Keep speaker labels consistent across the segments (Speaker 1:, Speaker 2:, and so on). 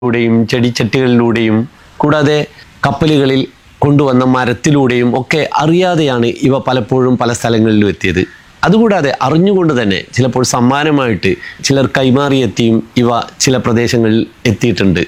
Speaker 1: ൂടെയും ചെടിച്ചട്ടികളിലൂടെയും കൂടാതെ കപ്പലുകളിൽ കൊണ്ടുവന്ന മരത്തിലൂടെയും ഒക്കെ അറിയാതെയാണ് ഇവ പലപ്പോഴും പല സ്ഥലങ്ങളിലും എത്തിയത്. അതുകൂടാതെ അറിഞ്ഞുകൊണ്ട് തന്നെ ചിലപ്പോൾ സമ്മാനമായിട്ട് ചിലർ കൈമാറിയെത്തിയും ഇവ ചില പ്രദേശങ്ങളിൽ എത്തിയിട്ടുണ്ട്.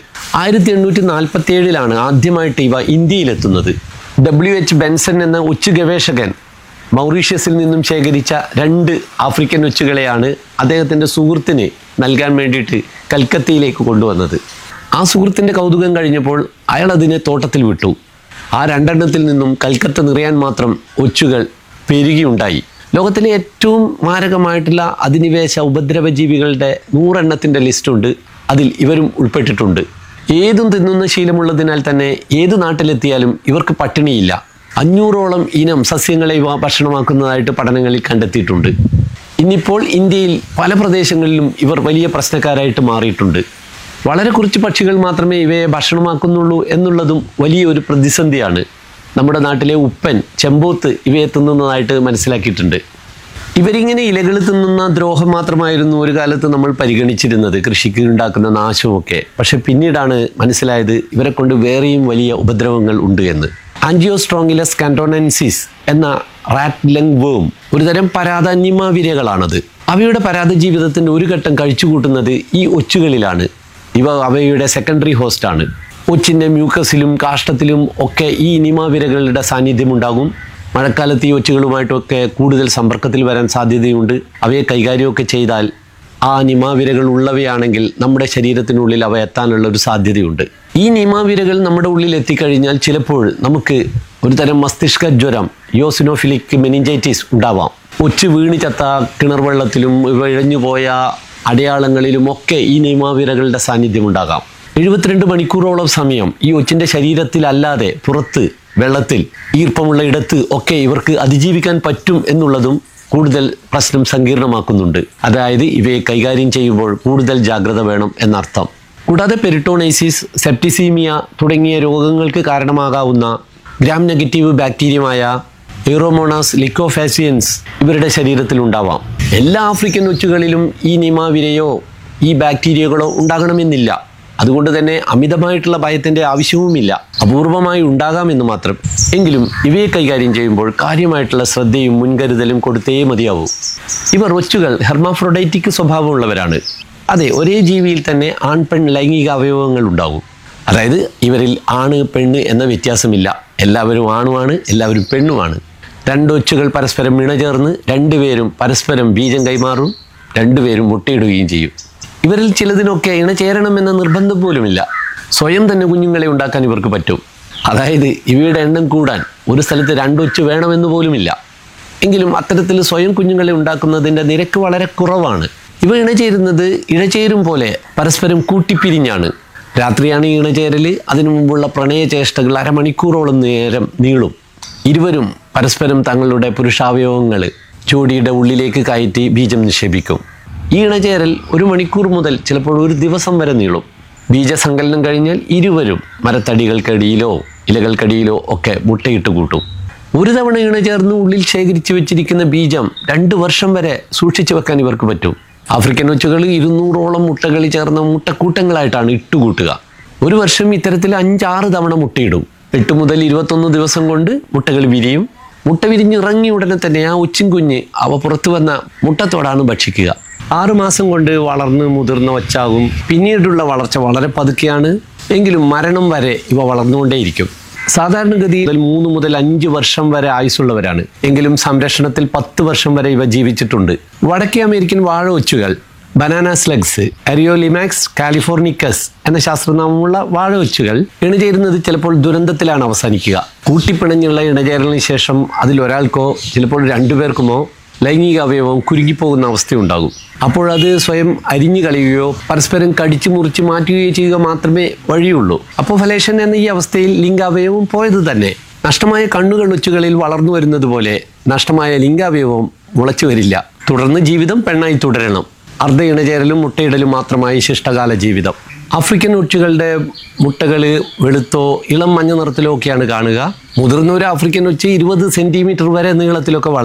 Speaker 1: 1847 ആദ്യമായിട്ട് ഇവ ഇന്ത്യയിലെത്തുന്നത്. W.H. ബെൻസൺ എന്ന ഒച്ചു ഗവേഷകൻ മൗറീഷ്യസിൽ നിന്നും ശേഖരിച്ച 2 ആഫ്രിക്കൻ ഒച്ചുകളെയാണ് അദ്ദേഹത്തിൻ്റെ സുഹൃത്തിന് നൽകാൻ വേണ്ടിയിട്ട് കൽക്കത്തയിലേക്ക് കൊണ്ടുവന്നത്. ആ സുഹൃത്തിൻ്റെ കൗതുകം കഴിഞ്ഞപ്പോൾ അയാൾ അതിനെ തോട്ടത്തിൽ വിട്ടു. ആ 2 എണ്ണത്തിൽ നിന്നും കൽക്കത്ത നിറയാൻ മാത്രം ഒച്ചുകൾ പെരുകിയുണ്ടായി. ലോകത്തിലെ ഏറ്റവും മാരകമായിട്ടുള്ള അധിനിവേശ ഉപദ്രവജീവികളുടെ 100 എണ്ണത്തിൻ്റെ ലിസ്റ്റുണ്ട്. അതിൽ ഇവരും ഉൾപ്പെട്ടിട്ടുണ്ട്. ഏതും തിന്നുന്ന ശീലമുള്ളതിനാൽ തന്നെ ഏത് നാട്ടിലെത്തിയാലും ഇവർക്ക് പട്ടിണിയില്ല. 500ഓളം ഇനം സസ്യങ്ങളെ ഇവ ഭക്ഷണമാക്കുന്നതായിട്ട് പഠനങ്ങളിൽ കണ്ടെത്തിയിട്ടുണ്ട്. ഇന്നിപ്പോൾ ഇന്ത്യയിൽ പല പ്രദേശങ്ങളിലും ഇവർ വലിയ പ്രശ്നക്കാരായിട്ട് മാറിയിട്ടുണ്ട്. വളരെ കുറച്ച് പക്ഷികൾ മാത്രമേ ഇവയെ ഭക്ഷണമാക്കുന്നുള്ളൂ എന്നുള്ളതും വലിയൊരു പ്രതിസന്ധിയാണ്. നമ്മുടെ നാട്ടിലെ ഉപ്പൻ, ചെമ്പോത്ത് ഇവയെ തിന്നുന്നതായിട്ട് മനസ്സിലാക്കിയിട്ടുണ്ട്. ഇവരിങ്ങനെ ഇലകൾ തിന്നുന്ന ദ്രോഹം മാത്രമായിരുന്നു ഒരു കാലത്ത് നമ്മൾ പരിഗണിച്ചിരുന്നത്, കൃഷിക്ക് ഉണ്ടാക്കുന്ന നാശമൊക്കെ. പക്ഷെ പിന്നീടാണ് മനസ്സിലായത് ഇവരെ കൊണ്ട് വേറെയും വലിയ ഉപദ്രവങ്ങൾ ഉണ്ട് എന്ന്. ആൻജിയോസ്ട്രോങ്ങിലസ് കാന്റോനൻസിസ് എന്ന റാറ്റ് ലങ് വേം ഒരുതരം പരാദന്യമാവിരകളാണത്. അവയുടെ പരാത ജീവിതത്തിൻ്റെ ഒരു ഘട്ടം കഴിച്ചുകൂട്ടുന്നത് ഈ ഒച്ചുകളിലാണ്. ഇവ അവയുടെ സെക്കൻഡറി ഹോസ്റ്റാണ്. ഒച്ചിൻ്റെ മ്യൂക്കസിലും കാഷ്ടത്തിലും ഒക്കെ ഈ നിമാവിരകളുടെ സാന്നിധ്യമുണ്ടാകും. മഴക്കാലത്ത് ഈ ഒച്ചുകളുമായിട്ടൊക്കെ കൂടുതൽ സമ്പർക്കത്തിൽ വരാൻ സാധ്യതയുണ്ട്. അവയെ കൈകാര്യമൊക്കെ ചെയ്താൽ ആ നിമാവിരകൾ ഉള്ളവയാണെങ്കിൽ നമ്മുടെ ശരീരത്തിനുള്ളിൽ അവ എത്താനുള്ള ഒരു സാധ്യതയുണ്ട്. ഈ നിമാവിരകൾ നമ്മുടെ ഉള്ളിൽ എത്തിക്കഴിഞ്ഞാൽ ചിലപ്പോൾ നമുക്ക് ഒരു തരം മസ്തിഷ്ക ജ്വരം, യോസിനോഫിലിക് മെനിഞ്ചൈറ്റിസ് ഉണ്ടാവാം. ഒച്ച് വീണ് ചത്ത കിണർ വെള്ളത്തിലും ഇഴഞ്ഞുപോയ അടയാളങ്ങളിലുമൊക്കെ ഈ നിമാവിരകളുടെ സാന്നിധ്യമുണ്ടാകാം. 72 മണിക്കൂറോളം സമയം ഈ ഒച്ചിൻ്റെ ശരീരത്തിലല്ലാതെ പുറത്ത് വെള്ളത്തിൽ ഈർപ്പമുള്ള ഇടത്ത് ഒക്കെ ഇവർക്ക് അതിജീവിക്കാൻ പറ്റും എന്നുള്ളതും കൂടുതൽ പ്രശ്നം സങ്കീർണമാക്കുന്നുണ്ട്. അതായത് ഇവയെ കൈകാര്യം ചെയ്യുമ്പോൾ കൂടുതൽ ജാഗ്രത വേണം എന്നർത്ഥം. കൂടാതെ പെരിട്ടോണൈസിസ്, സെപ്റ്റിസീമിയ തുടങ്ങിയ രോഗങ്ങൾക്ക് കാരണമാകാവുന്ന ഗ്രാം നെഗറ്റീവ് ബാക്ടീരിയമായ എയ്റോമോണാസ് ലിക്കോഫാസിയൻസ് ഇവരുടെ ശരീരത്തിലുണ്ടാവാം. എല്ലാ ആഫ്രിക്കൻ ഒച്ചുകളിലും ഈ നിമാവിരയോ ഈ ബാക്ടീരിയകളോ ഉണ്ടാകണമെന്നില്ല. അതുകൊണ്ട് തന്നെ അമിതമായിട്ടുള്ള ഭയത്തിൻ്റെ ആവശ്യവുമില്ല. അപൂർവമായി ഉണ്ടാകാമെന്ന് മാത്രം. എങ്കിലും ഇവയെ കൈകാര്യം ചെയ്യുമ്പോൾ കാര്യമായിട്ടുള്ള ശ്രദ്ധയും മുൻകരുതലും കൊടുത്തേ മതിയാവൂ. ഇവർ ഒച്ചുകൾ ഹെർമാഫ്രോഡൈറ്റിക് സ്വഭാവമുള്ളവരാണ്. അതെ, ഒരേ ജീവിയിൽ തന്നെ ആൺ പെൺ ലൈംഗിക അവയവങ്ങൾ ഉണ്ടാകും. അതായത് ഇവരിൽ ആണ് പെണ്ണ് എന്ന വ്യത്യാസമില്ല. എല്ലാവരും ആണുമാണ്, എല്ലാവരും പെണ്ണുമാണ്. 2 ഒച്ചുകൾ പരസ്പരം ഇണചേർന്ന് 2 പേരും പരസ്പരം ബീജം കൈമാറും, 2 പേരും മുട്ടയിടുകയും ചെയ്യും. ഇവരിൽ ചിലതിനൊക്കെ ഇണചേരണമെന്ന നിർബന്ധം പോലുമില്ല. സ്വയം തന്നെ കുഞ്ഞുങ്ങളെ ഉണ്ടാക്കാൻ ഇവർക്ക് പറ്റും. അതായത് ഇവയുടെ എണ്ണം കൂടാൻ ഒരു സ്ഥലത്ത് 2 ഒച്ച് വേണമെന്ന് പോലുമില്ല. എങ്കിലും അത്തരത്തിൽ സ്വയം കുഞ്ഞുങ്ങളെ ഉണ്ടാക്കുന്നതിൻ്റെ നിരക്ക് വളരെ കുറവാണ്. ഇവ ഇണചേരുന്നത് ഇഴചേരും പോലെ പരസ്പരം കൂട്ടിപ്പിരിഞ്ഞാണ്. രാത്രിയാണ് ഈ ഇണചേരൽ. അതിനു മുമ്പുള്ള പ്രണയചേഷ്ടകൾ അരമണിക്കൂറോളം നേരം നീളും. ഇരുവരും പരസ്പരം തങ്ങളുടെ പുരുഷാവയവങ്ങൾ ജോഡിയുടെ ഉള്ളിലേക്ക് കയറ്റി ബീജം നിക്ഷേപിക്കും. ഈ ഇണചേരൽ 1 മണിക്കൂർ മുതൽ ചിലപ്പോൾ 1 ദിവസം വരെ നീളും. ബീജസങ്കലനം കഴിഞ്ഞാൽ ഇരുവരും മരത്തടികൾക്കടിയിലോ ഇലകൾക്കടിയിലോ ഒക്കെ മുട്ടയിട്ട് കൂട്ടും. ഒരു തവണ ഇണചേർന്ന് ഉള്ളിൽ ശേഖരിച്ചു വെച്ചിരിക്കുന്ന ബീജം 2 വർഷം വരെ സൂക്ഷിച്ചു വെക്കാൻ ഇവർക്ക് പറ്റും. ആഫ്രിക്കൻ ഒച്ചുകൾ 200ഓളം മുട്ടകൾ ചേർന്ന മുട്ടക്കൂട്ടങ്ങളായിട്ടാണ് ഇട്ടുകൂട്ടുക. ഒരു വർഷം ഇത്തരത്തിൽ 5-6 തവണ മുട്ടയിടും. 8 മുതൽ 21 ദിവസം കൊണ്ട് മുട്ടകൾ വിരിയും. മുട്ട വിരിഞ്ഞിറങ്ങി ഉടനെ തന്നെ ആ ഒച്ചും കുഞ്ഞ് അവ പുറത്തു വന്ന മുട്ടത്തോടാണ് ഭക്ഷിക്കുക. 6 മാസം കൊണ്ട് വളർന്ന് മുതിർന്ന ഒച്ചാകും. പിന്നീടുള്ള വളർച്ച വളരെ പതുക്കെയാണ്. എങ്കിലും മരണം വരെ ഇവ വളർന്നുകൊണ്ടേയിരിക്കും. സാധാരണഗതിയിൽ 3 മുതൽ 5 വർഷം വരെ ആയുസ്സുള്ളവരാണ്. എങ്കിലും സംരക്ഷണത്തിൽ 10 വർഷം വരെ ഇവ ജീവിച്ചിട്ടുണ്ട്. വടക്കേ അമേരിക്കൻ വാഴ ഒച്ചുകൾ, ബനാന സ്ലഗ്സ്, എറിയോലിമാക്സ് കാലിഫോർണിക്കസ് എന്ന ശാസ്ത്രനാമമുള്ള വാഴ ഒച്ചുകൾ ഇണചേരുന്നത് ചിലപ്പോൾ ദുരന്തത്തിലാണ് അവസാനിക്കുക. കൂട്ടിപ്പിണഞ്ഞുള്ള ഇണചേരലിന് ശേഷം അതിലൊരാൾക്കോ ചിലപ്പോൾ 2 പേർക്കുമോ ലൈംഗിക അവയവം കുരുങ്ങിപ്പോകുന്ന അവസ്ഥയുണ്ടാകും. അപ്പോഴത് സ്വയം അരിഞ്ഞു കളയുകയോ പരസ്പരം കടിച്ചു മുറിച്ച് മാറ്റുകയോ ചെയ്യുക മാത്രമേ വഴിയുള്ളൂ. അപ്പോഫലേഷൻ എന്ന ഈ അവസ്ഥയിൽ ലിംഗാവയവം പോയത് തന്നെ. നഷ്ടമായ കണ്ണുകൾ ഒച്ചുകളിൽ വളർന്നു വരുന്നത് പോലെ നഷ്ടമായ ലിംഗാവയവം മുളച്ചു വരില്ല. തുടർന്ന് ജീവിതം പെണ്ണായി തുടരണം. അർദ്ധ ഇണചേരലും മുട്ടയിടലും മാത്രമായി ശിഷ്ടകാല ജീവിതം. ആഫ്രിക്കൻ ഒച്ചുകളുടെ മുട്ടകൾ വെളുത്തോ ഇളം മഞ്ഞ നിറത്തിലോ ഒക്കെയാണ് കാണുക. മുതിർന്ന ഒരു ആഫ്രിക്കൻ ഒച്ച് 20 സെൻറ്റിമീറ്റർ വരെ നീളത്തിലൊക്കെ വളരും.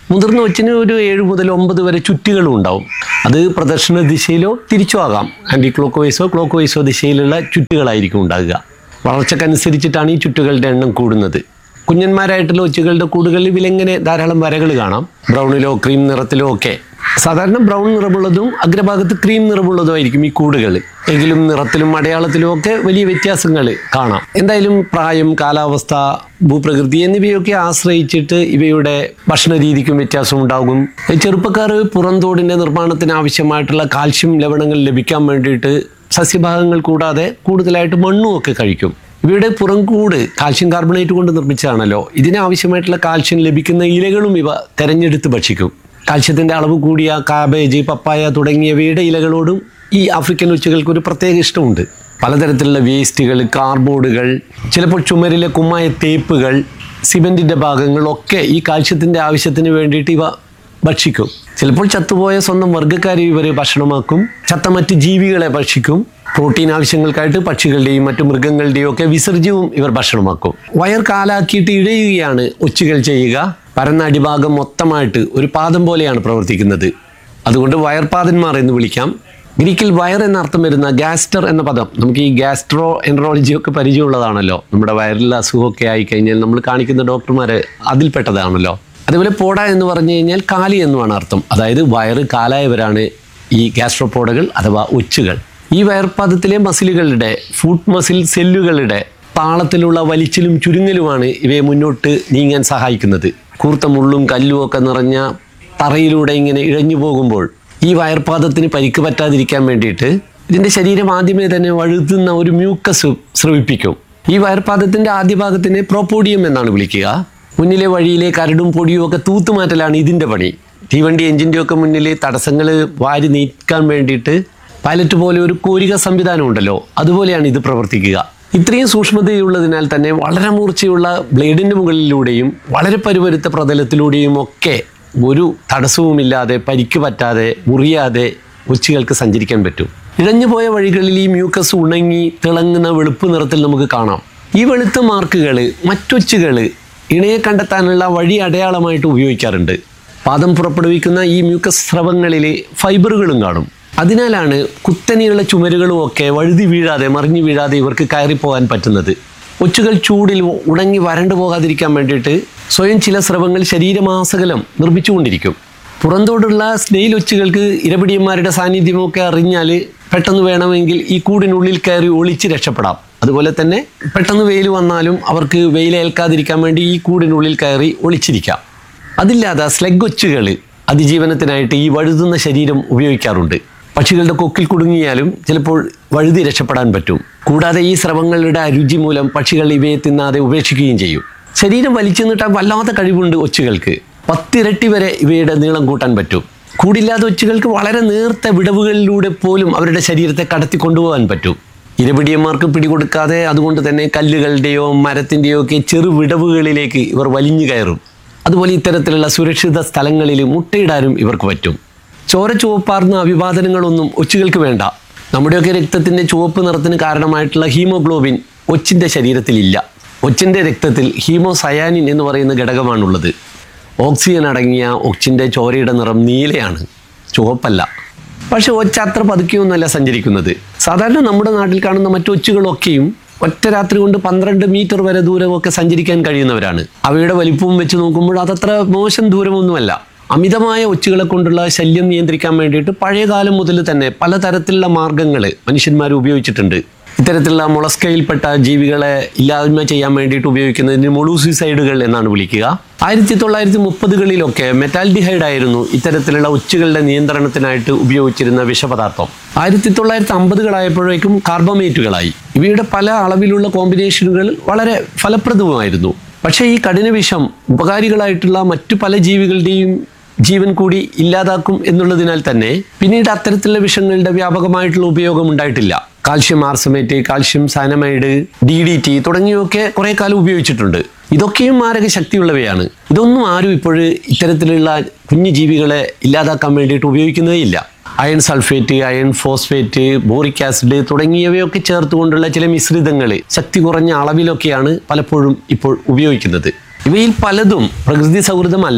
Speaker 1: മുതിർന്ന ഒച്ചിന് ഒരു 7 മുതൽ 9 വരെ ചുറ്റുകളും ഉണ്ടാവും. അത് പ്രദക്ഷിണ ദിശയിലോ തിരിച്ചോ ആകാം. ആൻറ്റി ക്ലോക്ക് വൈസോ ദിശയിലുള്ള ചുറ്റുകളായിരിക്കും ഉണ്ടാകുക. വളർച്ചക്കനുസരിച്ചിട്ടാണ് ഈ ചുറ്റുകളുടെ എണ്ണം കൂടുന്നത്. കുഞ്ഞന്മാരായിട്ടുള്ള ഒച്ചുകളുടെ കൂടുകളിൽ വിലങ്ങനെ ധാരാളം വരകൾ കാണാം. ബ്രൗണിലോ ക്രീം നിറത്തിലോ ഒക്കെ. സാധാരണ ബ്രൗൺ നിറമുള്ളതും അഗ്രഭാഗത്ത് ക്രീം നിറമുള്ളതുമായിരിക്കും ഈ കൂടുകൾ. എങ്കിലും നിറത്തിലും അടയാളത്തിലും ഒക്കെ വലിയ വ്യത്യാസങ്ങൾ കാണാം. എന്തായാലും പ്രായം, കാലാവസ്ഥ, ഭൂപ്രകൃതി എന്നിവയൊക്കെ ആശ്രയിച്ചിട്ട് ഇവയുടെ ഭക്ഷണ രീതിക്കും വ്യത്യാസം ഉണ്ടാകും. ചെറുപ്പക്കാർ പുറന്തോടിൻ്റെ നിർമ്മാണത്തിന് ആവശ്യമായിട്ടുള്ള കാൽഷ്യം ലവണങ്ങൾ ലഭിക്കാൻ വേണ്ടിയിട്ട് സസ്യഭാഗങ്ങൾ കൂടാതെ കൂടുതലായിട്ട് മണ്ണും ഒക്കെ കഴിക്കും. ഇവയുടെ പുറംകൂട് കാൽഷ്യം കാർബണേറ്റ് കൊണ്ട് നിർമ്മിച്ചതാണല്ലോ. ഇതിനാവശ്യമായിട്ടുള്ള കാൽഷ്യം ലഭിക്കുന്ന ഇലകളും ഇവ തെരഞ്ഞെടുത്ത് ഭക്ഷിക്കും. കാൽഷ്യത്തിൻ്റെ അളവ് കൂടിയ കാബേജ്, പപ്പായ തുടങ്ങിയവയുടെ ഇലകളോടും ഈ ആഫ്രിക്കൻ ഒച്ചുകൾക്ക് ഒരു പ്രത്യേക ഇഷ്ടമുണ്ട്. പലതരത്തിലുള്ള വേസ്റ്റുകൾ, കാർഡ്ബോർഡുകൾ, ചിലപ്പോൾ ചുമരിലെ കുമ്മായ തേപ്പുകൾ, സിമെൻറ്റിൻ്റെ ഭാഗങ്ങളൊക്കെ ഈ കാൽഷ്യത്തിൻ്റെ ആവശ്യത്തിന് വേണ്ടിയിട്ട് ഇവ ഭക്ഷിക്കും. ചിലപ്പോൾ ചത്തുപോയ സ്വന്തം വർഗ്ഗക്കാരെ ഇവർ ഭക്ഷണമാക്കും. ചത്ത മറ്റ് ജീവികളെ ഭക്ഷിക്കും. പ്രോട്ടീൻ ആവശ്യങ്ങൾക്കായിട്ട് പക്ഷികളുടെയും മറ്റു മൃഗങ്ങളുടെയും ഒക്കെ വിസർജ്യവും ഇവർ ഭക്ഷണമാക്കും. വയർ കാലാക്കിയിട്ട് ഇഴയുകയാണ് ഒച്ചുകൾ ചെയ്യുക. പരന്ന അടിഭാഗം മൊത്തമായിട്ട് ഒരു പാദം പോലെയാണ് പ്രവർത്തിക്കുന്നത്. അതുകൊണ്ട് വയർപാദന്മാർ എന്ന് വിളിക്കാം. ഗ്രീക്കിൽ വയർ എന്ന അർത്ഥം വരുന്ന ഗാസ്റ്റർ എന്ന പദം, നമുക്ക് ഈ ഗാസ്ട്രോ എൻട്രോളജി ഒക്കെ പരിചയമുള്ളതാണല്ലോ. നമ്മുടെ വയറിൽ അസുഖമൊക്കെ ആയിക്കഴിഞ്ഞാൽ നമ്മൾ കാണിക്കുന്ന ഡോക്ടർമാർ അതിൽപ്പെട്ടതാണല്ലോ. അതുപോലെ പോഡ എന്ന് പറഞ്ഞു കഴിഞ്ഞാൽ കാലി എന്നുമാണ് അർത്ഥം. അതായത് വയറ് കാലായവരാണ് ഈ ഗാസ്ട്രോപോഡകൾ അഥവാ ഒച്ചുകൾ. ഈ വയർപാദത്തിലെ മസിലുകളുടെ, ഫുഡ് മസിൽ സെല്ലുകളുടെ താളത്തിലുള്ള വലിച്ചിലും ചുരുങ്ങലുമാണ് ഇവയെ മുന്നോട്ട് നീങ്ങാൻ സഹായിക്കുന്നത്. കൂർത്ത മുള്ളും കല്ലും ഒക്കെ നിറഞ്ഞ തറയിലൂടെ ഇങ്ങനെ ഇഴഞ്ഞു പോകുമ്പോൾ ഈ വയർപാദത്തിന് പരിക്ക് പറ്റാതിരിക്കാൻ വേണ്ടിയിട്ട് ഇതിൻ്റെ ശരീരം ആദ്യമേ തന്നെ വഴുതുന്ന ഒരു മ്യൂക്കസ് സ്രവിപ്പിക്കും. ഈ വയർപാദത്തിൻ്റെ ആദ്യ ഭാഗത്തിനെ പ്രോപോഡിയം എന്നാണ് വിളിക്കുക. മുന്നിലെ വഴിയിലെ കരടും പൊടിയും ഒക്കെ തൂത്തുമാറ്റലാണ് ഇതിൻ്റെ പണി. തീവണ്ടി എഞ്ചിൻ്റെ ഒക്കെ മുന്നിൽ തടസ്സങ്ങൾ വാരി നീക്കാൻ വേണ്ടിയിട്ട് പൈലറ്റ് പോലെ ഒരു കോരിക സംവിധാനം ഉണ്ടല്ലോ, അതുപോലെയാണ് ഇത് പ്രവർത്തിക്കുക. ഇത്രയും സൂക്ഷ്മതയുള്ളതിനാൽ തന്നെ വളരെ മൂർച്ചയുള്ള ബ്ലേഡിൻ്റെ മുകളിലൂടെയും വളരെ പരുപരുത്ത പ്രതലത്തിലൂടെയും ഒക്കെ ഒരു തടസ്സവുമില്ലാതെ, പരിക്ക് പറ്റാതെ, മുറിയാതെ ഒച്ചുകൾക്ക് സഞ്ചരിക്കാൻ പറ്റും. ഇഴഞ്ഞുപോയ വഴികളിൽ ഈ മ്യൂക്കസ് ഉണങ്ങി തിളങ്ങുന്ന വെളുപ്പ് നിറത്തിൽ നമുക്ക് കാണാം. ഈ വെളുത്ത മാർക്കുകൾ മറ്റൊച്ചുകൾ ഇണയെ കണ്ടെത്താനുള്ള വഴി അടയാളമായിട്ട് ഉപയോഗിക്കാറുണ്ട്. പാദം പുറപ്പെടുവിക്കുന്ന ഈ മ്യൂക്കസ് സ്രവങ്ങളിൽ ഫൈബറുകളും കാണും. അതിനാലാണ് കുത്തനെയുള്ള ചുമരുകളും ഒക്കെ വഴുതി വീഴാതെ, മറിഞ്ഞു വീഴാതെ ഇവർക്ക് കയറിപ്പോകാൻ പറ്റുന്നത്. ഒച്ചുകൾ ചൂടിൽ ഉണങ്ങി വരണ്ടു പോകാതിരിക്കാൻ വേണ്ടിയിട്ട് സ്വയം ചില സ്രവങ്ങൾ ശരീരമാസകലം നിർമ്മിച്ചുകൊണ്ടിരിക്കും. പുറന്തോടുള്ള സ്നെയിൽ ഒച്ചുകൾക്ക് ഇരപിടിയന്മാരുടെ സാന്നിധ്യമൊക്കെ അറിഞ്ഞാൽ പെട്ടെന്ന് വേണമെങ്കിൽ ഈ കൂടിനുള്ളിൽ കയറി ഒളിച്ച് രക്ഷപ്പെടാം. അതുപോലെ തന്നെ പെട്ടെന്ന് വെയിൽ വന്നാലും അവർക്ക് വെയിലേൽക്കാതിരിക്കാൻ വേണ്ടി ഈ കൂടിനുള്ളിൽ കയറി ഒളിച്ചിരിക്കാം. അതില്ലാതെ സ്ലെഗ് ഒച്ചുകൾ അതിജീവനത്തിനായിട്ട് ഈ വഴുതുന്ന ശരീരം ഉപയോഗിക്കാറുണ്ട്. പക്ഷികളുടെ കൊക്കിൽ കുടുങ്ങിയാലും ചിലപ്പോൾ വഴുതി രക്ഷപ്പെടാൻ പറ്റും. കൂടാതെ ഈ സ്രവങ്ങളുടെ രുചി മൂലം പക്ഷികൾ ഇവയെ തിന്നാതെ ഉപേക്ഷിക്കുകയും ചെയ്യും. ശരീരം വലിച്ചു നീട്ടാൻ വല്ലാത്ത കഴിവുണ്ട് ഒച്ചുകൾക്ക്. 10 ഇരട്ടി വരെ ഇവയുടെ നീളം കൂട്ടാൻ പറ്റും. കൂടില്ലാത്ത ഒച്ചുകൾക്ക് വളരെ നേർത്ത വിടവുകളിലൂടെ പോലും അവരുടെ ശരീരത്തെ കടത്തി കൊണ്ടുപോകാൻ പറ്റും. ഇരപിടിയന്മാർക്ക് പിടികൊടുക്കാതെ അതുകൊണ്ട് തന്നെ കല്ലുകളുടെയോ മരത്തിൻ്റെയോ ഒക്കെ ചെറു വിടവുകളിലേക്ക് ഇവർ വലിഞ്ഞു കയറും. അതുപോലെ ഇത്തരത്തിലുള്ള സുരക്ഷിത സ്ഥലങ്ങളിൽ മുട്ടയിടാനും ഇവർക്ക് പറ്റും. ചോര ചുവപ്പാർന്ന അഭിവാദനങ്ങളൊന്നും ഒച്ചുകൾക്ക് വേണ്ട. നമ്മുടെയൊക്കെ രക്തത്തിൻ്റെ ചുവപ്പ് നിറത്തിന് കാരണമായിട്ടുള്ള ഹീമോഗ്ലോബിൻ ഒച്ചിൻ്റെ ശരീരത്തിലില്ല. ഒച്ചിൻ്റെ രക്തത്തിൽ ഹീമോസയാനിൻ എന്ന് പറയുന്ന ഘടകമാണുള്ളത്. ഓക്സിജൻ അടങ്ങിയ ഒച്ചിൻ്റെ ചോരയുടെ നിറം നീലയാണ്, ചുവപ്പല്ല. പക്ഷെ ഒച്ച അത്ര പതുക്കെയൊന്നുമല്ല സഞ്ചരിക്കുന്നത്. സാധാരണ നമ്മുടെ നാട്ടിൽ കാണുന്ന മറ്റു ഒച്ചുകളൊക്കെയും ഒറ്റ രാത്രി കൊണ്ട് 12 മീറ്റർ വരെ ദൂരമൊക്കെ സഞ്ചരിക്കാൻ കഴിയുന്നവരാണ്. അവയുടെ വലിപ്പവും വെച്ച് നോക്കുമ്പോൾ അതത്ര മോശം ദൂരമൊന്നുമല്ല. അമിതമായ ഒച്ചുകളെ കൊണ്ടുള്ള ശല്യം നിയന്ത്രിക്കാൻ വേണ്ടിയിട്ട് പഴയകാലം മുതൽ തന്നെ പലതരത്തിലുള്ള മാർഗങ്ങൾ മനുഷ്യന്മാർ ഉപയോഗിച്ചിട്ടുണ്ട്. ഇത്തരത്തിലുള്ള മൊളസ്കയിൽപ്പെട്ട ജീവികളെ ഇല്ലായ്മ ചെയ്യാൻ വേണ്ടിയിട്ട് ഉപയോഗിക്കുന്നതിന് മൊളൂസിസൈഡുകൾ എന്നാണ് വിളിക്കുക. 1930കളിലൊക്കെ മെറ്റാൽഡിഹൈഡ് ആയിരുന്നു ഇത്തരത്തിലുള്ള ഒച്ചുകളുടെ നിയന്ത്രണത്തിനായിട്ട് ഉപയോഗിച്ചിരുന്ന വിഷപദാർത്ഥം. 1950കളായപ്പോഴേക്കും കാർബമേറ്റുകളായി. ഇവയുടെ പല അളവിലുള്ള കോമ്പിനേഷനുകൾ വളരെ ഫലപ്രദവുമായിരുന്നു. പക്ഷേ ഈ കഠിന വിഷം ഉപകാരികളായിട്ടുള്ള മറ്റു പല ജീവികളുടെയും ജീവൻ കൂടി ഇല്ലാതാക്കും എന്നുള്ളതിനാൽ തന്നെ പിന്നീട് അത്തരത്തിലുള്ള വിഷങ്ങളുടെ വ്യാപകമായിട്ടുള്ള ഉപയോഗം ഉണ്ടായിട്ടില്ല. കാൽഷ്യം ആർസമേറ്റ്, കാൽഷ്യം സയനമൈഡ്, DDT തുടങ്ങിയൊക്കെ കുറേ കാലം ഉപയോഗിച്ചിട്ടുണ്ട്. ഇതൊക്കെയും മാരക ശക്തിയുള്ളവയാണ്. ഇതൊന്നും ആരും ഇപ്പോഴും ഇത്തരത്തിലുള്ള കുഞ്ഞു ജീവികളെ ഇല്ലാതാക്കാൻ വേണ്ടിയിട്ട് ഉപയോഗിക്കുന്നതേ ഇല്ല. Iron sulphate, iron phosphate, boric acid തുടങ്ങിയവയൊക്കെ ചേർത്തുകൊണ്ടുള്ള ചില മിശ്രിതങ്ങൾ ശക്തി കുറഞ്ഞ അളവിലൊക്കെയാണ് പലപ്പോഴും ഇപ്പോൾ ഉപയോഗിക്കുന്നത്. ഇവയിൽ പലതും പ്രകൃതി സൗഹൃദമല്ല.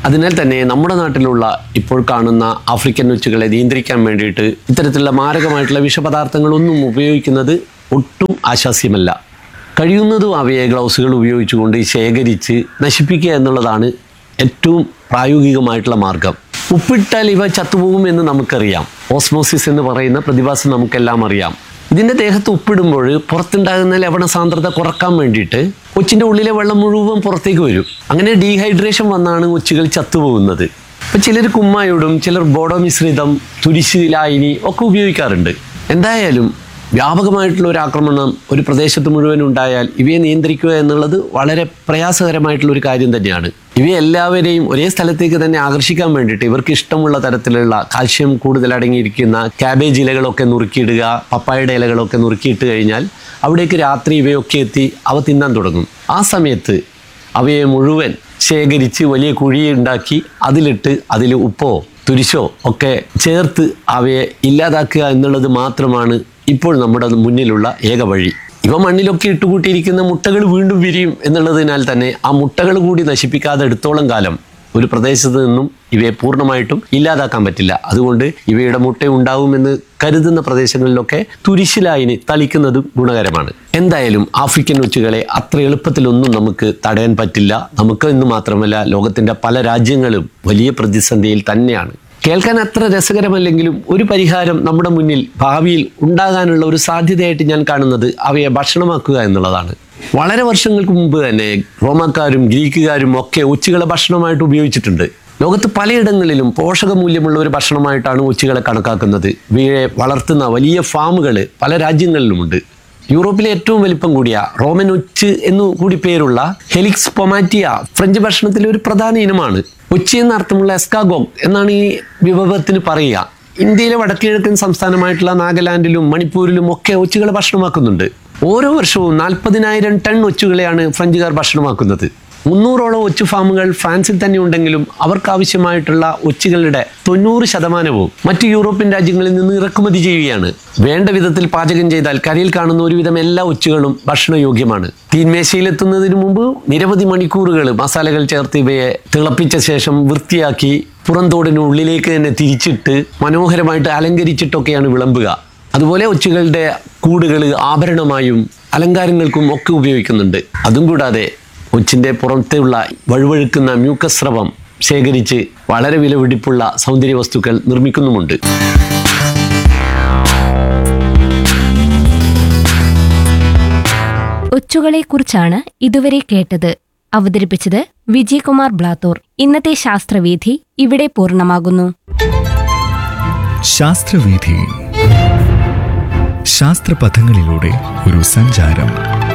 Speaker 1: അതിനാൽ തന്നെ നമ്മുടെ നാട്ടിലുള്ള ഇപ്പോൾ കാണുന്ന ആഫ്രിക്കൻ ഒച്ചുകളെ നിയന്ത്രിക്കാൻ വേണ്ടിയിട്ട് ഇത്തരത്തിലുള്ള മാരകമായിട്ടുള്ള വിഷപദാർത്ഥങ്ങളൊന്നും ഉപയോഗിക്കുന്നത് ഒട്ടും ആശാസ്യമല്ല. കഴിയുന്നതും അവയെ ഗ്ലൗസുകൾ ഉപയോഗിച്ചുകൊണ്ട് ശേഖരിച്ച് നശിപ്പിക്കുക എന്നുള്ളതാണ് ഏറ്റവും പ്രായോഗികമായിട്ടുള്ള മാർഗം. ഉപ്പിട്ടാൽ ഇവ ചത്തുപോകും എന്ന് നമുക്കറിയാം. ഓസ്മോസിസ് എന്ന് പറയുന്ന പ്രതിഭാസം നമുക്കെല്ലാം അറിയാം. ഇതിൻ്റെ ദേഹത്ത് ഉപ്പിടുമ്പോൾ പുറത്തുണ്ടാകുന്ന ലവണ സാന്ദ്രത കുറക്കാൻ വേണ്ടിയിട്ട് ഒച്ചിൻ്റെ ഉള്ളിലെ വെള്ളം മുഴുവൻ പുറത്തേക്ക് വരും. അങ്ങനെ ഡീഹൈഡ്രേഷൻ വന്നാണ് ഒച്ചുകൾ ചത്തുപോകുന്നത്. ഇപ്പം ചിലർ കുമ്മായോടും ചിലർ ബോഡോ മിശ്രിതം, തുരിശ്, ലായനി ഒക്കെ ഉപയോഗിക്കാറുണ്ട്. എന്തായാലും വ്യാപകമായിട്ടുള്ള ഒരു ആക്രമണം ഒരു പ്രദേശത്ത് മുഴുവൻ ഉണ്ടായാൽ ഇവയെ നിയന്ത്രിക്കുക എന്നുള്ളത് വളരെ പ്രയാസകരമായിട്ടുള്ള ഒരു കാര്യം തന്നെയാണ്. ഇവയെല്ലാവരെയും ഒരേ സ്ഥലത്തേക്ക് തന്നെ ആകർഷിക്കാൻ വേണ്ടിയിട്ട് ഇവർക്ക് ഇഷ്ടമുള്ള തരത്തിലുള്ള കാൽഷ്യം കൂടുതൽ അടങ്ങിയിരിക്കുന്ന ക്യാബേജ് ഇലകളൊക്കെ നുറുക്കിയിടുക, പപ്പായയുടെ ഇലകളൊക്കെ നുറുക്കിയിട്ട് കഴിഞ്ഞാൽ അവിടേക്ക് രാത്രി ഇവയൊക്കെ എത്തി അവ തിന്നാൻ തുടങ്ങും. ആ സമയത്ത് അവയെ മുഴുവൻ ശേഖരിച്ച് വലിയ കുഴി ഉണ്ടാക്കി അതിലിട്ട് അതിൽ ഉപ്പോ തുരിശോ ഒക്കെ ചേർത്ത് അവയെ ഇല്ലാതാക്കുക എന്നുള്ളത് മാത്രമാണ് ഇപ്പോൾ നമ്മുടെ മുന്നിലുള്ള ഏക വഴി. ഇവ മണ്ണിലൊക്കെ ഇട്ടുകൂട്ടിയിരിക്കുന്ന മുട്ടകൾ വീണ്ടും വിരിയും എന്നുള്ളതിനാൽ തന്നെ ആ മുട്ടകൾ കൂടി നശിപ്പിക്കാതെ എടുത്തോളം കാലം ഒരു പ്രദേശത്ത് നിന്നും ഇവയെ പൂർണ്ണമായിട്ടും ഇല്ലാതാക്കാൻ പറ്റില്ല. അതുകൊണ്ട് ഇവയുടെ മുട്ട ഉണ്ടാവുമെന്ന് കരുതുന്ന പ്രദേശങ്ങളിലൊക്കെ തുരിശിലായിന് തളിക്കുന്നതും ഗുണകരമാണ്. എന്തായാലും ആഫ്രിക്കൻ ഒച്ചുകളെ അത്ര എളുപ്പത്തിലൊന്നും നമുക്ക് തടയാൻ പറ്റില്ല. നമുക്ക് എന്ന് മാത്രമല്ല, ലോകത്തിൻ്റെ പല രാജ്യങ്ങളും വലിയ പ്രതിസന്ധിയിൽ തന്നെയാണ്. കേൾക്കാൻ അത്ര രസകരമല്ലെങ്കിലും ഒരു പരിഹാരം നമ്മുടെ മുന്നിൽ ഭാവിയിൽ ഉണ്ടാകാനുള്ള ഒരു സാധ്യതയായിട്ട് ഞാൻ കാണുന്നത് അവയെ ഭക്ഷണമാക്കുക എന്നുള്ളതാണ്. വളരെ വർഷങ്ങൾക്ക് മുമ്പ് തന്നെ റോമാക്കാരും ഗ്രീക്കുകാരും ഒക്കെ ഒച്ചുകളെ ഭക്ഷണമായിട്ട് ഉപയോഗിച്ചിട്ടുണ്ട്. ലോകത്ത് പലയിടങ്ങളിലും പോഷകമൂല്യമുള്ള ഒരു ഭക്ഷണമായിട്ടാണ് ഒച്ചുകളെ കണക്കാക്കുന്നത്. ഇവയെ വളർത്തുന്ന വലിയ ഫാമുകൾ പല രാജ്യങ്ങളിലുമുണ്ട്. യൂറോപ്പിലെ ഏറ്റവും വലിപ്പം കൂടിയ റോമൻ ഒച്ച് എന്നു കൂടി പേരുള്ള ഹെലിക്സ് പൊമാറ്റിയ ഫ്രഞ്ച് ഭക്ഷണത്തിലെ ഒരു പ്രധാന ഇനമാണ്. ഒച്ചി എന്ന അർത്ഥമുള്ള എസ്കാഗോഗ് എന്നാണ് ഈ വിഭവത്തിന് പറയുക. ഇന്ത്യയിലെ വടക്കുകിഴക്കൻ സംസ്ഥാനമായിട്ടുള്ള നാഗാലാൻഡിലും മണിപ്പൂരിലും ഒക്കെ ഒച്ചുകളെ ഭക്ഷണമാക്കുന്നുണ്ട്. ഓരോ വർഷവും 40,000 ടൺ ഒച്ചുകളെയാണ് ഫ്രഞ്ചുകാർ ഭക്ഷണമാക്കുന്നത്. 300ഓളം ഒച്ചു ഫാമുകൾ ഫ്രാൻസിൽ തന്നെ ഉണ്ടെങ്കിലും അവർക്കാവശ്യമായിട്ടുള്ള ഒച്ചുകളുടെ 90% മറ്റ് യൂറോപ്യൻ രാജ്യങ്ങളിൽ നിന്ന് ഇറക്കുമതി ചെയ്യുകയാണ്. വേണ്ട വിധത്തിൽ പാചകം ചെയ്താൽ കരയിൽ കാണുന്ന ഒരുവിധം എല്ലാ ഒച്ചുകളും ഭക്ഷണയോഗ്യമാണ്. തീന്മേശയിലെത്തുന്നതിന് മുമ്പ് നിരവധി മണിക്കൂറുകൾ മസാലകൾ ചേർത്ത് ഇവയെ തിളപ്പിച്ച ശേഷം വൃത്തിയാക്കി പുറന്തോടിന് ഉള്ളിലേക്ക് തന്നെ തിരിച്ചിട്ട് മനോഹരമായിട്ട് അലങ്കരിച്ചിട്ടൊക്കെയാണ് വിളമ്പുക. അതുപോലെ ഒച്ചുകളുടെ കൂടുകൾ ആഭരണമായും അലങ്കാരങ്ങൾക്കും ഒക്കെ ഉപയോഗിക്കുന്നുണ്ട്. അതും കൂടാതെ ഒച്ചിൻ്റെ പുറത്തുള്ള വഴുവഴുക്കുന്ന മ്യൂക്കസ് സ്രവം ശേഖരിച്ച് വളരെ വിലപിടിപ്പുള്ള സൗന്ദര്യ വസ്തുക്കൾ നിർമ്മിക്കുന്നുമുണ്ട്.
Speaker 2: ഒച്ചുകളെക്കുറിച്ചാണ് ഇതുവരെ കേട്ടത്. അവതരിപ്പിച്ചത് വിജയകുമാർ ബ്ലാത്തൂർ. ഇന്നത്തെ ശാസ്ത്രവീഥി ഇവിടെ പൂർണ്ണമാകുന്നു.
Speaker 3: ശാസ്ത്രവീഥി, ശാസ്ത്രപഥങ്ങളിലൂടെ ഒരു സഞ്ചാരം.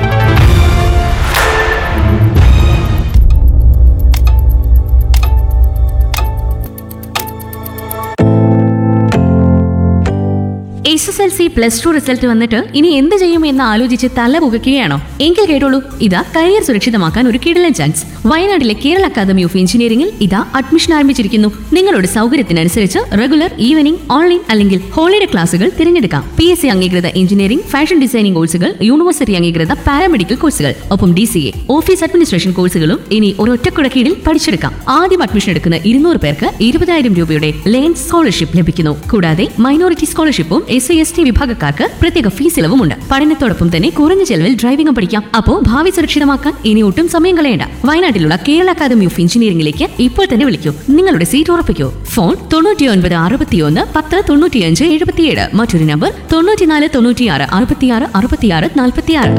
Speaker 4: SSLC +2 റിസൾട്ട് വന്നിട്ട് ഇനി എന്ത് ചെയ്യും എന്ന് ആലോചിച്ച് തല പുകയ്ക്കുകയാണോ? എങ്കിൽ കേട്ടോളൂ, ഇതാ കരിയർ സുരക്ഷിതമാക്കാൻ ഒരു കിടിലൻ ചാൻസ്. വയനാട്ടിലെ കേരള അക്കാദമി ഓഫ് എഞ്ചിനീയറിംഗിൽ ഇതാ അഡ്മിഷൻ ആരംഭിച്ചിരിക്കുന്നു. നിങ്ങളുടെ സൗകര്യത്തിനനുസരിച്ച് റെഗുലർ, ഈവനിംഗ്, ഓൺലൈൻ അല്ലെങ്കിൽ ഹോളിഡേ ക്ലാസുകൾ തിരഞ്ഞെടുക്കാം. PSC അംഗീകൃത എഞ്ചിനീയറിംഗ്, ഫാഷൻ ഡിസൈനിംഗ് കോഴ്സുകൾ, യൂണിവേഴ്സിറ്റി അംഗീകൃത പാരാമെഡിക്കൽ കോഴ്സുകൾ, ഒപ്പം DCA, ഓഫീസ് അഡ്മിനിസ്ട്രേഷൻ കോഴ്സുകളും ഇനി ഒരൊറ്റക്കുട കീഴിൽ പഠിച്ചെടുക്കാം. ആദ്യം അഡ്മിഷൻ എടുക്കുന്ന 200 പേർക്ക് 20,000 രൂപയുടെ ലേൺ സ്കോളർഷിപ്പ് ലഭിക്കുന്നു. കൂടാതെ മൈനോറിറ്റി സ്കോളർഷിപ്പും SC/ST വിഭാഗക്കാർക്ക് പ്രത്യേക ഫീസ് ഇളവുമുണ്ട്. പഠനത്തോടൊപ്പം തന്നെ കുറഞ്ഞ ചെലവിൽ ഡ്രൈവിംഗും പഠിക്കാം. അപ്പോൾ ഭാവി സുരക്ഷിതമാക്കാൻ ഇനി ഒട്ടും സമയം കളയണ്ട. വയനാട്ടിലുള്ള കേരള അക്കാദമി ഓഫ് എഞ്ചിനീയറിംഗിലേക്ക് ഇപ്പോൾ തന്നെ വിളിക്കൂ. നിങ്ങളുടെ സീറ്റ് ഉറപ്പിക്കൂ. ഫോൺ 9961 10 95 77. മറ്റൊരു നമ്പർ 94 96 66 66 46.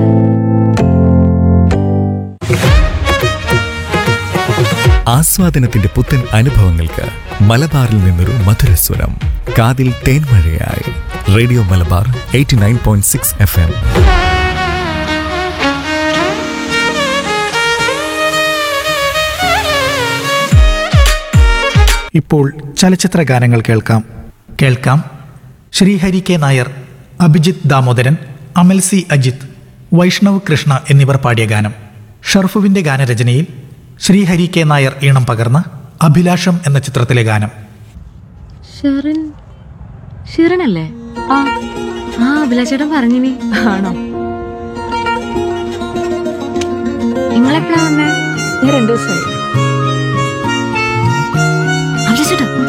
Speaker 3: ആസ്വാദനത്തിന്റെ പുത്തൻ അനുഭവങ്ങൾക്ക് മലബാറിൽ നിന്നൊരു മധുരസ്വരം. കാതിൽ തേൻമഴയായി റേഡിയോ മലബാർ 89.6 FM.
Speaker 5: ഇപ്പോൾ ചലച്ചിത്ര ഗാനങ്ങൾ കേൾക്കാം. ശ്രീഹരി കെ നായർ, അഭിജിത്ത് ദാമോദരൻ, അമൽ സി അജിത്ത്, വൈഷ്ണവ് കൃഷ്ണ എന്നിവർ പാടിയ ഗാനം. ഷർഫുവിൻ്റെ ഗാനരചനയിൽ ശ്രീഹരി കെ നായർ ഈണം പകർന്ന അഭിലാഷം എന്ന ചിത്രത്തിലെ ഗാനം.
Speaker 4: ഷിറിനല്ലേ? ആ അഭിലാഷേട്ടൻ പറഞ്ഞിനി. ആണോ? നിങ്ങളെപ്പോഴാ വന്നേ? 2 ദിവസമായി. ചേട്ടാ